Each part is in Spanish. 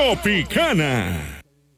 Tropicana.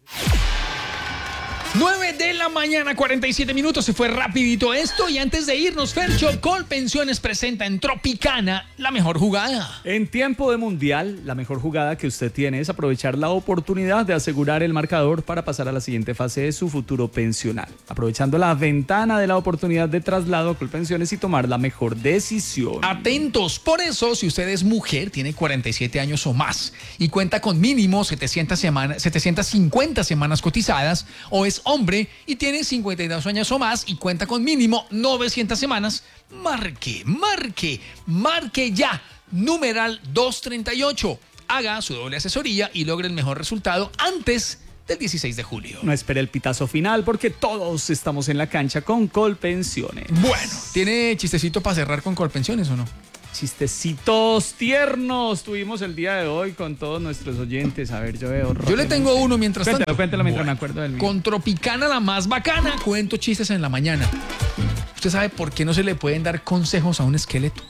9 de la mañana, 47 minutos. Se fue rapidito esto. Y antes de irnos, Fercho, Colpensiones presenta en Tropicana la mejor jugada. En tiempo de mundial, la mejor jugada que usted tiene es aprovechar la oportunidad de asegurar el marcador para pasar a la siguiente fase de su futuro pensional. Aprovechando la ventana de la oportunidad de traslado a Colpensiones y tomar la mejor decisión. Atentos, por eso, si usted es mujer, tiene 47 años o más y cuenta con mínimo 750 semanas cotizadas, o es hombre y tiene 52 años o más y cuenta con mínimo 900 semanas, marque ya, numeral 238. Haga su doble asesoría y logre el mejor resultado antes del 16 de julio. No espere el pitazo final porque todos estamos en la cancha con Colpensiones. Bueno, ¿tiene chistecito para cerrar con Colpensiones o no? Chistecitos tiernos tuvimos el día de hoy con todos nuestros oyentes. A ver, yo veo. Yo le tengo uno mientras tanto. Cuéntelo mientras me acuerdo del mío. Con Tropicana la más bacana, cuento chistes en la mañana. ¿Usted sabe por qué no se le pueden dar consejos a un esqueleto?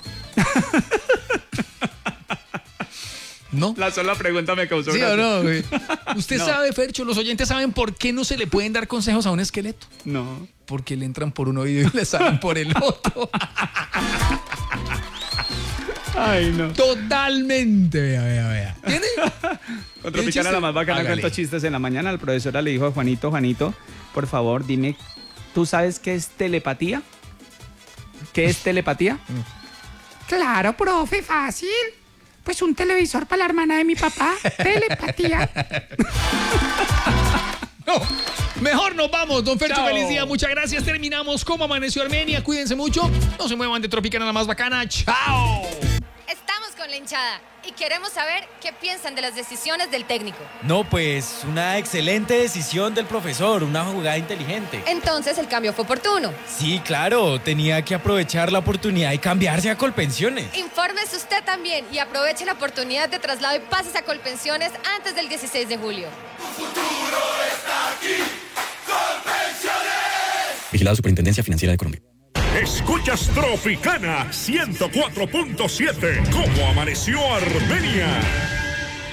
¿No? La sola pregunta me causó ¿Sí gracia. o no, güey? ¿Usted No. sabe, Fercho, los oyentes saben por qué no se le pueden dar consejos a un esqueleto? No. Porque le entran por un oído y le salen por el otro. Ay, no. Totalmente, vea. ¿Tiene? Con Tropicana la más bacana Hágale. cuento chistes en la mañana. La profesora le dijo a Juanito, por favor, dime, ¿tú sabes qué es telepatía? ¿Qué es telepatía? Claro, profe, fácil. Pues un televisor para la hermana de mi papá. Telepatía. No, mejor nos vamos, don Fercho. Chao. Feliz día, muchas gracias. Terminamos como amaneció Armenia. Cuídense mucho. No se muevan de Tropicana la más bacana. ¡Chao! Estamos con la hinchada y queremos saber qué piensan de las decisiones del técnico. No, pues una excelente decisión del profesor, una jugada inteligente. Entonces el cambio fue oportuno. Sí, claro, tenía que aprovechar la oportunidad y cambiarse a Colpensiones. Infórmese usted también y aproveche la oportunidad de traslado y pases a Colpensiones antes del 16 de julio. Vigilado Superintendencia Financiera de Colombia. Escuchas Tropicana 104.7. ¿Cómo amaneció Armenia?